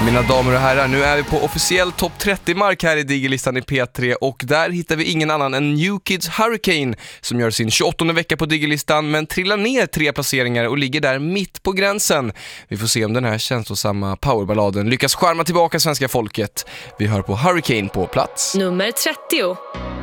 Mina damer och herrar, nu är vi på officiell topp 30-mark här i Diggerlistan i P3 och där hittar vi ingen annan än New Kids Hurricane som gör sin 28:e vecka på Diggerlistan men trillar ner 3 placeringar och ligger där mitt på gränsen. Vi får se om den här känslosamma powerballaden lyckas skärma tillbaka svenska folket. Vi hör på Hurricane på plats nummer 30.